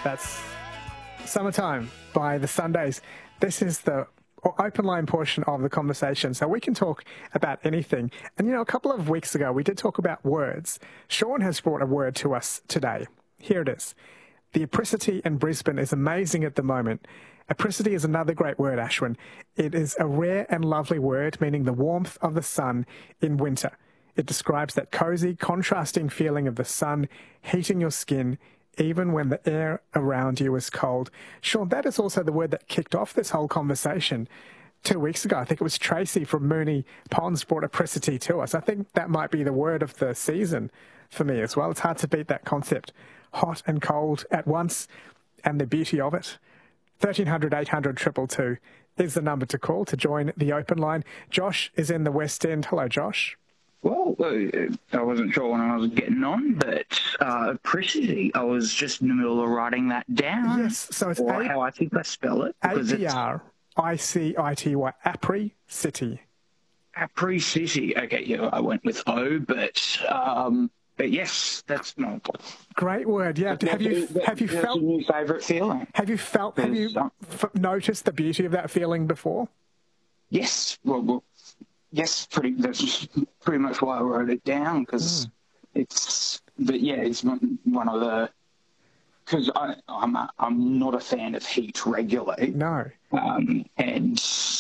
That's Summertime by the Sundays. This is the open line portion of the conversation, so we can talk about anything. And, a couple of weeks ago, we did talk about words. Sean has brought a word to us today. Here it is. The apricity in Brisbane is amazing at the moment. Apricity is another great word, Ashwin. It is a rare and lovely word meaning the warmth of the sun in winter. It describes that cosy, contrasting feeling of the sun heating your skin even when the air around you is cold. Sean, that is also the word that kicked off this whole conversation 2 weeks ago. I think it was Tracy from Moonee Ponds brought apricity to us. I think that might be the word of the season for me as well. It's hard to beat that concept. Hot and cold at once, and the beauty of it. 1300 800 222 is the number to call to join the open line. Josh is in the West End. Hello, Josh. Well, I wasn't sure when I was getting on, but apricity, I was just in the middle of writing that down. Yes, so it's how I think I spell it. A-P-R-I-C-I-T-Y, Apricity. Apricity. Okay, yeah, I went with O, but yes, that's no. Great word. Yeah. Have you felt your favourite feeling? Have you noticed the beauty of that feeling before? Yes. Well, yes. That's pretty much why I wrote it down, because it's. But yeah, it's one of the. Because I'm not a fan of heat regularly. No. And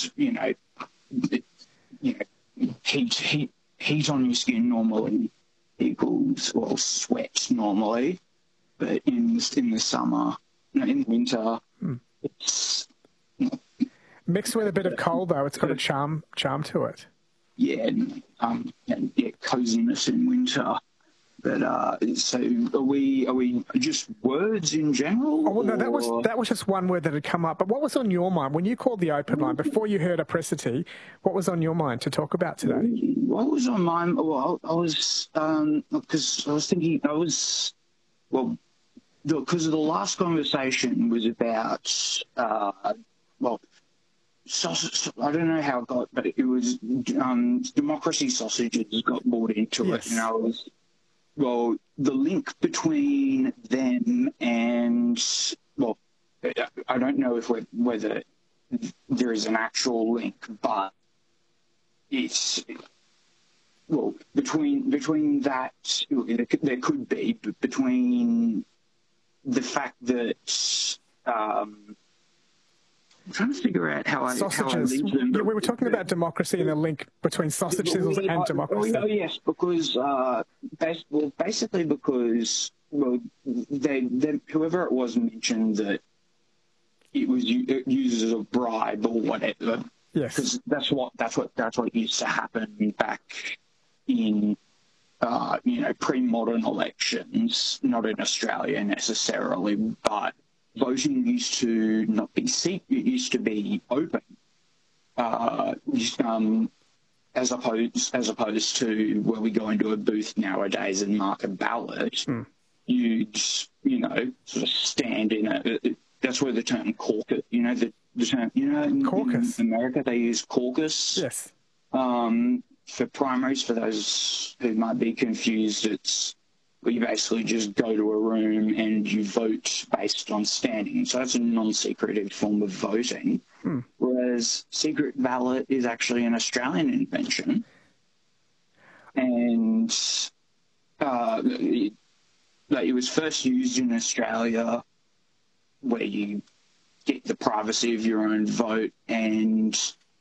heat on your skin normally equals sweat normally, but in the summer, in the winter, it's mixed with a bit of cold though. It's got a charm to it. Yeah, and coziness in winter. But so are we just words in general? Oh well, no, that was just one word that had come up. But what was on your mind when you called the open line before you heard apricity? What was on your mind to talk about today? What was on mine? Well, I was because I was thinking because the last conversation was about sausage. I don't know how it got, but it was democracy sausages got brought into it, and I was. Well, the link between them and, I don't know whether there is an actual link, but it's, between that, there could be, but between the fact that, I'm trying to figure out how I link them. Yeah, we were talking about democracy and the link between sausage sizzles and democracy. Oh, yes, because basically because whoever it was mentioned that it uses a bribe or whatever. Yes, because that's what used to happen back in pre-modern elections, not in Australia necessarily, but. Voting used to not be secret; it used to be open, as opposed to where we go into a booth nowadays and mark a ballot. You'd sort of stand in it. That's where the term caucus. The term. Caucus. In America, they use caucus. Yes. For primaries, for those who might be confused, it's. You basically just go to a room and you vote based on standing. So that's a non-secretive form of voting. Whereas secret ballot is actually an Australian invention. And it was first used in Australia where you get the privacy of your own vote and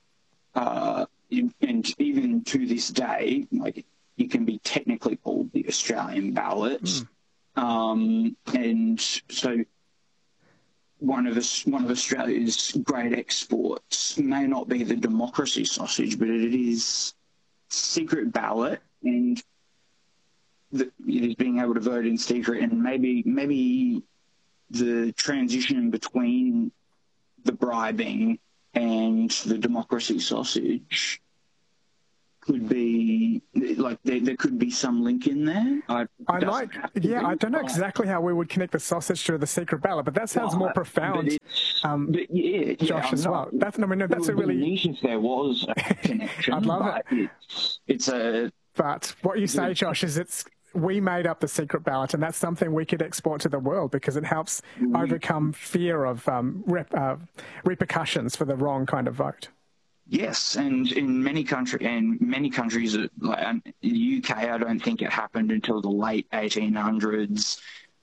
even to this day, you can be technically called the Australian ballot. And so one of Australia's great exports may not be the democracy sausage, but it is secret ballot, and it is being able to vote in secret, and maybe the transition between the bribing and the democracy sausage could be there could be some link in there. I don't know exactly how we would connect the sausage to the secret ballot, but that sounds more profound. Josh, as well. That's a really neat if there was a connection. I'd love it. It's a. But what you say, Josh, is we made up the secret ballot, and that's something we could export to the world because it helps overcome fear of repercussions for the wrong kind of vote. Yes, and in many countries, like the UK, I don't think it happened until the late 1800s.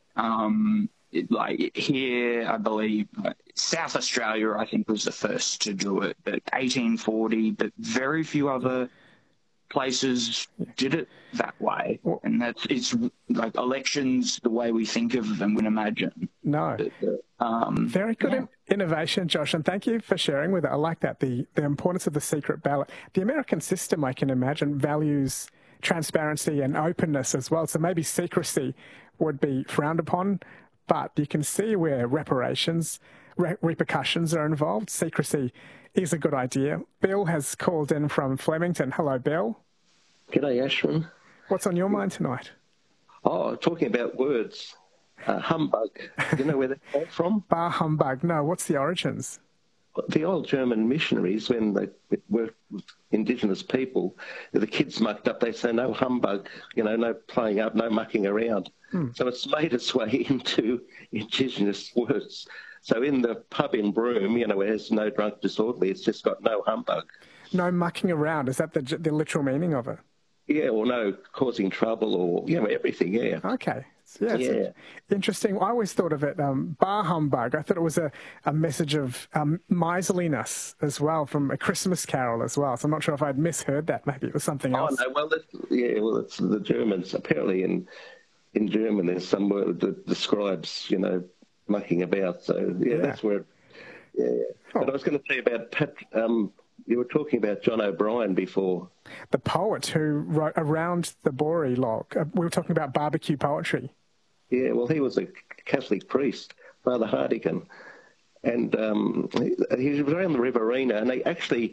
Like here, I believe South Australia, I think, was the first to do it, but 1840. But very few other places did it that way, and it's like elections the way we think of them and imagine. No. Very good innovation, Josh, and thank you for sharing with it. I like that, the importance of the secret ballot. The American system, I can imagine, values transparency and openness as well, so maybe secrecy would be frowned upon, but you can see where repercussions are involved. Secrecy is a good idea. Bill has called in from Flemington. Hello, Bill. G'day, Ashwin. What's on your mind tonight? Oh, talking about words. Humbug. Do you know where that came from? Bar humbug. No, what's the origins? The old German missionaries, when they worked with Indigenous people, the kids mucked up, they say, no humbug, no playing up, no mucking around. So it's made its way into Indigenous words. So in the pub in Broome, where there's no drunk disorderly, it's just got no humbug. No mucking around. Is that the literal meaning of it? Yeah, or no causing trouble or, everything, yeah. Okay. Yeah. Interesting. I always thought of it, bar humbug. I thought it was a message of miserliness as well from A Christmas Carol as well. So I'm not sure if I'd misheard that. Maybe it was something else. Oh, no, it's the Germans. Apparently in German there's some word that describes, mucking about. So, that's where, Oh. But I was going to say about you were talking about John O'Brien before. The poet who wrote Around the Bory Log. We were talking about barbecue poetry. Yeah, well, he was a Catholic priest, Father Hardigan. And he was around the Riverina, and I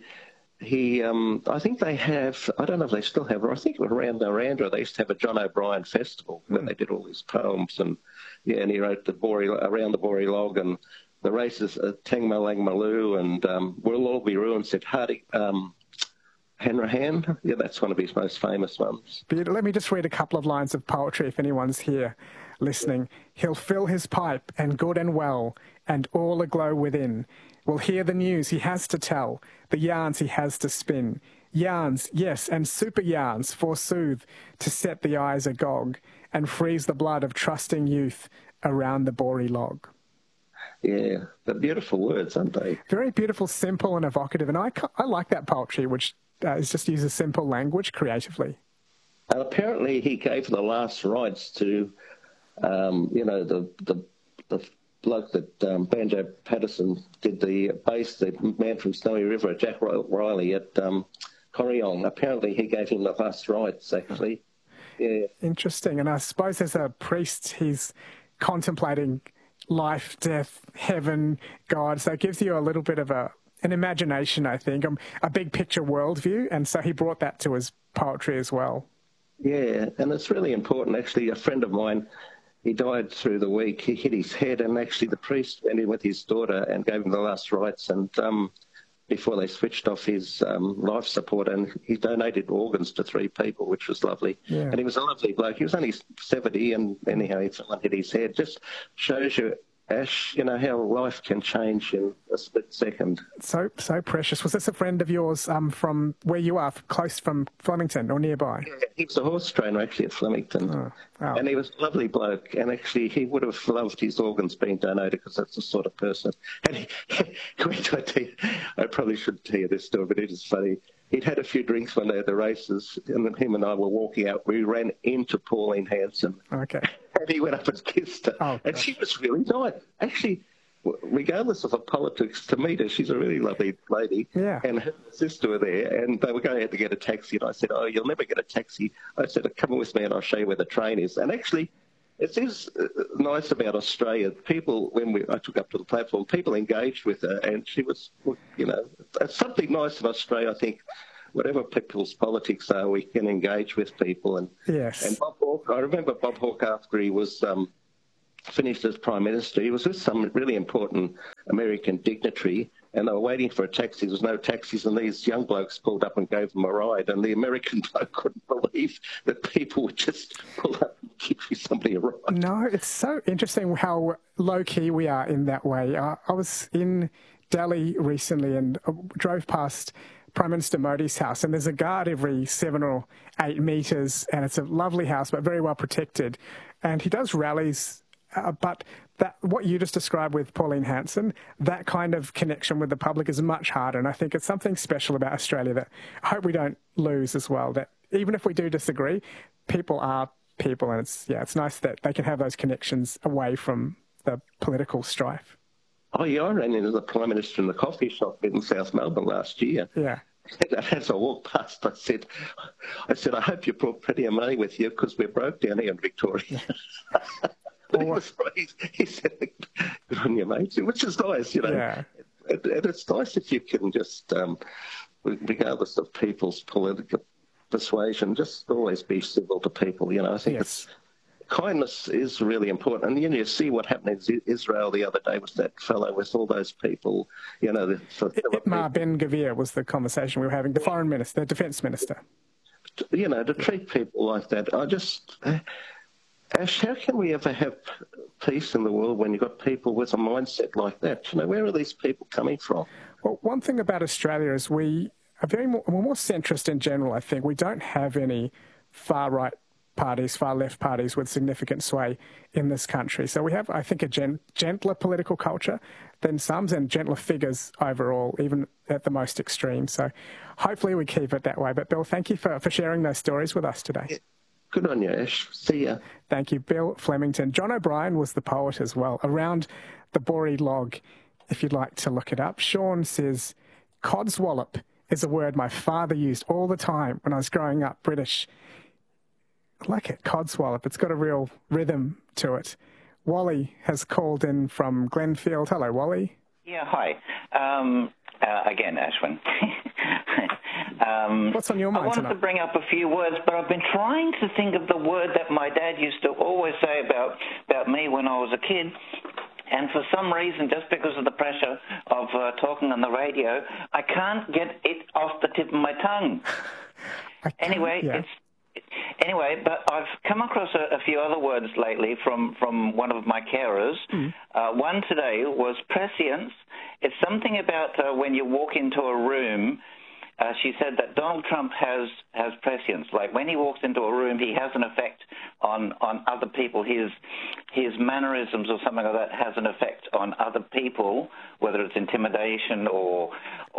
think they have, I don't know if they still have, or I think around Narrandera they used to have a John O'Brien festival where they did all these poems, and he wrote Around the Bory Log, and the races at Tangma Langmaloo, and We'll All Be Ruined, said Hanrahan. Yeah, that's one of his most famous ones. Let me just read a couple of lines of poetry if anyone's here listening. He'll fill his pipe, and good and well, and all aglow within, will hear the news he has to tell, the yarns he has to spin. Yarns, yes, and super yarns, forsooth, to set the eyes agog, and freeze the blood of trusting youth around the Bory Log. Yeah, they're beautiful words, aren't they? Very beautiful, simple and evocative. And I like that poetry, which just uses simple language creatively. And apparently he gave the last rites to, the bloke that Banjo Patterson did the bass, the man from Snowy River, Jack Riley at Corryong. Apparently he gave him the last rites, actually. Yeah. Interesting. And I suppose as a priest, he's contemplating life, death, heaven, God. So it gives you a little bit of an imagination, I think, a big picture worldview. And so he brought that to his poetry as well. Yeah, and it's really important. Actually, a friend of mine, he died through the week. He hit his head, and actually the priest went in with his daughter and gave him the last rites, and before they switched off his life support, and he donated organs to 3 people, which was lovely. Yeah. And he was a lovely bloke. He was only 70, and anyhow, he fell and hit his head. Just shows you, Ash, how life can change in a split second. So precious. Was this a friend of yours from where you are, close from Flemington or nearby? Yeah, he was a horse trainer actually at Flemington. Oh, wow. And he was a lovely bloke. And actually he would have loved his organs being donated because that's the sort of person. And I probably shouldn't tell you this story, but it is funny. He'd had a few drinks one day at the races, and him and I were walking out. We ran into Pauline Hanson. Okay. And he went up and kissed her. Oh, and she was really nice. Actually, regardless of her politics, to meet her, she's a really lovely lady. Yeah. And her sister were there, and they were going out to get a taxi. And I said, "Oh, you'll never get a taxi." I said, "Come with me and I'll show you where the train is." And actually, it is nice about Australia. People, I took up to the platform, people engaged with her, and she was, it's something nice in Australia, I think. Whatever people's politics are, we can engage with people. And, yes. And Bob Hawke, I remember Bob Hawke after he was finished as Prime Minister, he was with some really important American dignitary, and they were waiting for a taxi. There was no taxis, and these young blokes pulled up and gave them a ride. And the American bloke couldn't believe that people would just pull up and give somebody a ride. No, it's so interesting how low-key we are in that way. I was in Delhi recently and drove past Prime Minister Modi's house, and there's a guard every 7 or 8 metres, and it's a lovely house, but very well protected. And he does rallies, but what you just described with Pauline Hanson, that kind of connection with the public is much harder. And I think it's something special about Australia that I hope we don't lose as well, that even if we do disagree, people are people. And it's nice that they can have those connections away from the political strife. Oh, yeah, I ran into the Prime Minister in the coffee shop in South Melbourne last year. Yeah. As I walked past, I said, I hope you brought plenty of money with you because we're broke down here in Victoria. But he said, good on you, mate, which is nice, you know. Yeah. And it's nice if you can just, regardless of people's political persuasion, just always be civil to people, you know. I think kindness is really important. And you see what happened in Israel the other day with that fellow, with all those people, you know. Itmar Ben-Gvir was the conversation we were having, the foreign minister, the defence minister. You know, to treat people like that, Ash, how can we ever have peace in the world when you've got people with a mindset like that? You know, where are these people coming from? Well, one thing about Australia is we're more centrist in general, I think. We don't have any far-right parties, far-left parties with significant sway in this country. So we have, I think, a gentler political culture than some, and gentler figures overall, even at the most extreme. So hopefully we keep it that way. But Bill, thank you for sharing those stories with us today. Yeah. Good on you, Ash. See ya. Thank you, Bill Flemington. John O'Brien was the poet as well, Around the Boree Log, if you'd like to look it up. Sean says, codswallop is a word my father used all the time when I was growing up, British. I like it, codswallop. It's got a real rhythm to it. Wally has called in from Glenfield. Hello, Wally. Yeah, hi. Again, Ashwin. What's on your mind tonight? I wanted to bring up a few words, but I've been trying to think of the word that my dad used to always say about me when I was a kid. And for some reason, just because of the pressure of talking on the radio, I can't get it off the tip of my tongue. Anyway, but I've come across a few other words lately from one of my carers. One today was prescience. It's something about when you walk into a room. She said that Donald Trump has prescience. Like when he walks into a room, he has an effect on other people. His mannerisms or something like that has an effect on other people, whether it's intimidation or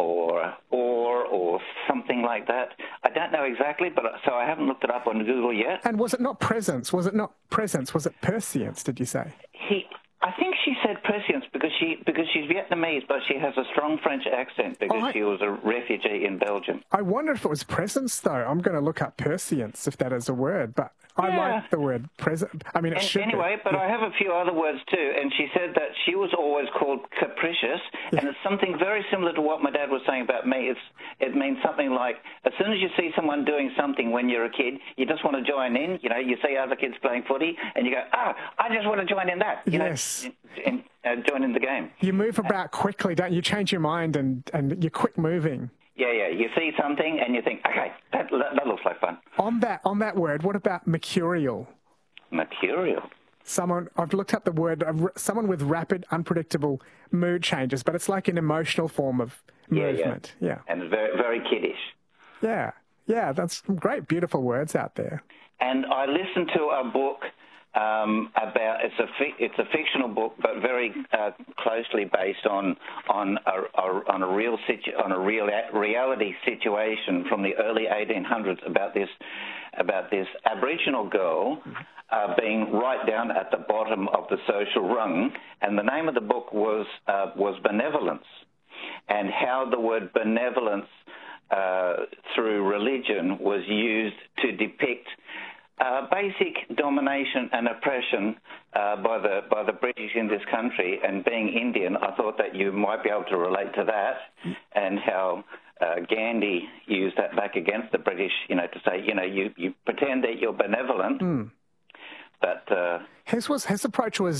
something like that. I don't know exactly, but so I haven't looked it up on Google yet. And was it not presence? Was it not presence? Was it prescience? Did you say? I think she said prescience because she's Vietnamese, but she has a strong French accent because she was a refugee in Belgium. I wonder if it was presence, though. I'm going to look up prescience, if that is a word, but I like the word present. I mean, it should be. Anyway, but I have a few other words too, and she said that she was always called capricious, and it's something very similar to what my dad was saying about me. It means something like, as soon as you see someone doing something when you're a kid, you just want to join in. You know, you see other kids playing footy, and you go, I just want to join in that. You know, join in the game. You move about quickly, don't you? Change your mind, and you're quick moving. Yeah. You see something and you think, okay, that looks like fun. On that word, what about mercurial? Mercurial. I've looked up the word, someone with rapid, unpredictable mood changes, but it's like an emotional form of movement. Yeah. And very, very kiddish. Yeah. That's some great, beautiful words out there. And I listened to a book about it's a fictional book, but very closely based on a reality situation from the early 1800s about this Aboriginal girl being right down at the bottom of the social rung, and the name of the book was Benevolence, and how the word benevolence through religion was used to depict basic domination and oppression by the British in this country. And being Indian, I thought that you might be able to relate to that, and how Gandhi used that back against the British, to say, you pretend that you're benevolent, but... His approach was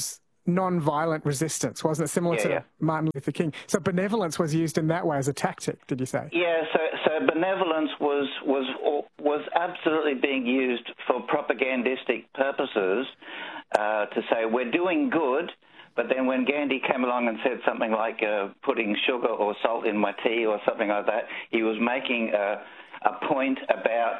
non-violent resistance, wasn't it? Similar to Martin Luther King. So benevolence was used in that way as a tactic, did you say? Yeah, so benevolence was absolutely being used for propagandistic purposes to say we're doing good, but then when Gandhi came along and said something like putting sugar or salt in my tea or something like that, he was making a point about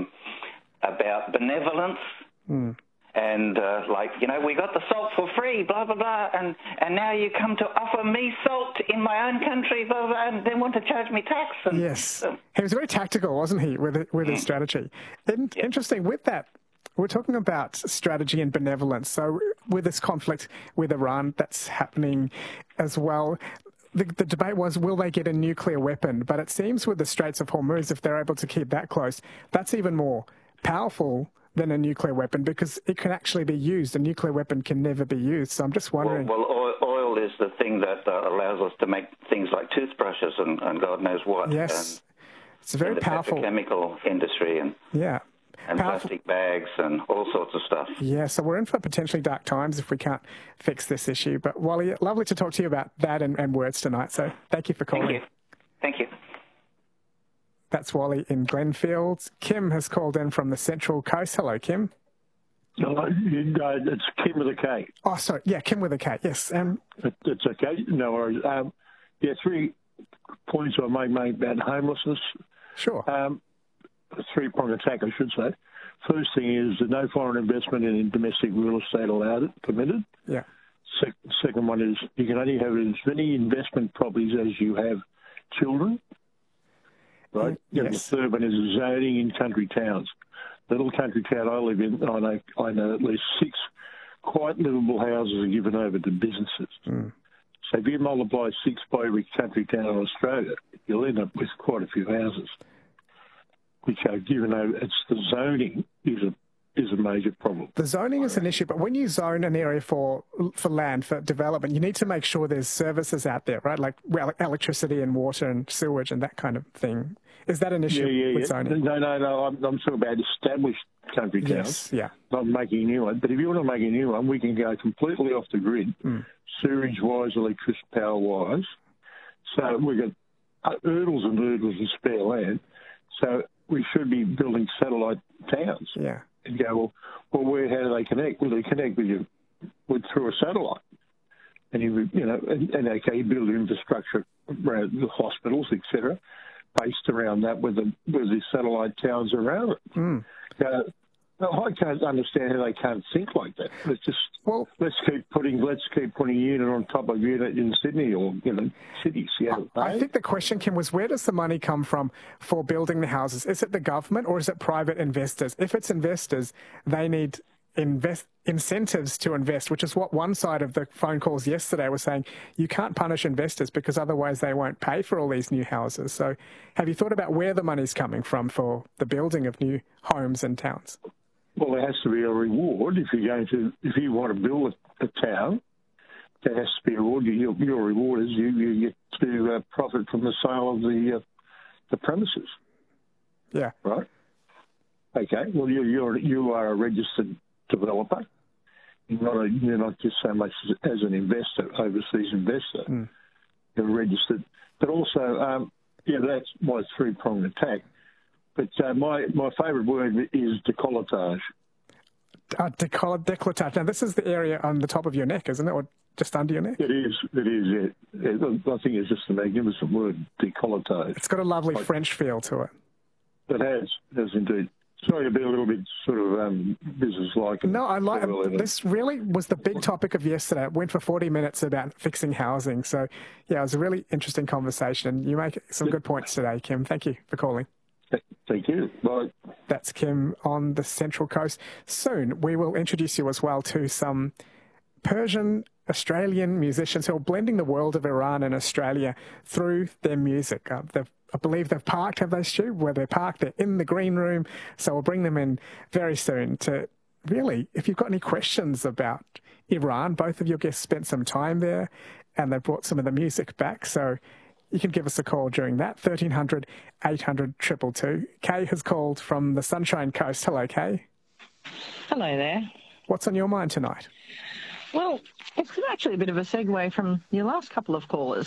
benevolence. Mm. And we got the salt for free, blah, blah, blah, and now you come to offer me salt in my own country, blah, blah, and then want to charge me tax. And, yes. He was very tactical, wasn't he, with his strategy. Interesting, with that, we're talking about strategy and benevolence. So with this conflict with Iran that's happening as well, the debate was, will they get a nuclear weapon? But it seems with the Straits of Hormuz, if they're able to keep that close, that's even more powerful than a nuclear weapon because it can actually be used. A nuclear weapon can never be used. So I'm just wondering... Well, oil is the thing that allows us to make things like toothbrushes and God knows what. Yes. It's a very powerful... The chemical industry and plastic bags and all sorts of stuff. Yeah, so we're in for potentially dark times if we can't fix this issue. But Wally, lovely to talk to you about that and words tonight. So thank you for calling. Thank you. That's Wally in Glenfields. Kim has called in from the Central Coast. Hello, Kim. No, it's Kim with a K. Oh, sorry. Yeah, Kim with a K. Yes. It's okay. No worries. 3 points I might make about homelessness. Sure. 3-pronged attack, I should say. First thing is no foreign investment in domestic real estate permitted. Yeah. Second one is you can only have as many investment properties as you have children. Right. Yes. The third one is zoning in country towns. The little country town I live in, I know at least 6 quite livable houses are given over to businesses. Mm. So if you multiply 6 by every country town in Australia, you'll end up with quite a few houses, which are given over. It's the zoning is a major problem. The zoning is an issue, but when you zone an area for land, for development, you need to make sure there's services out there, right? Like electricity and water and sewage and that kind of thing. Is that an issue with zoning? No. I'm talking about established country towns. Yes, yeah. Not making a new one. But if you want to make a new one, we can go completely off the grid, sewerage-wise, electricity power-wise. So we've got hurdles and hurdles of spare land. So we should be building satellite towns. Yeah. And go, well, how do they connect? Well, they connect through a satellite. And you build infrastructure around the hospitals, etc., based around that with the satellite towns around it. Mm. I can't understand how they can't think like that. Let's keep putting unit on top of unit in Sydney or cities. I think the question, Kim, was where does the money come from for building the houses? Is it the government or is it private investors? If it's investors, they need incentives to invest, which is what one side of the phone calls yesterday was saying. You can't punish investors because otherwise they won't pay for all these new houses. So have you thought about where the money's coming from for the building of new homes and towns? Well, there has to be a reward if you want to build a town. There has to be a reward. Your reward is you get to profit from the sale of the premises. Yeah. Right. Okay. Well, you are a registered developer. You're not just so much as an investor, overseas investor. Mm. You're registered, but also that's my 3-pronged attack. But my favourite word is decolletage. Decolletage. Now, this is the area on the top of your neck, isn't it, or just under your neck? It is. Yeah. I think it's just a magnificent word, decolletage. It's got a lovely French feel to it. It has indeed. Sorry to be a little bit sort of business-like. No, I like it. This really was the big topic of yesterday. It went for 40 minutes about fixing housing. So, yeah, it was a really interesting conversation. And you make some good points today, Kim. Thank you for calling. Thank you. Bye. That's Kim on the Central Coast. Soon we will introduce you as well to some Persian Australian musicians who are blending the world of Iran and Australia through their music. I believe they've parked, have they, Stu? Where they're parked, they're in the green room. So we'll bring them in very soon to really, if you've got any questions about Iran, both of your guests spent some time there and they brought some of the music back. So you can give us a call during that, 1300 800 222. Kay has called from the Sunshine Coast. Hello, Kay. Hello there. What's on your mind tonight? Well, it's actually a bit of a segue from your last couple of callers.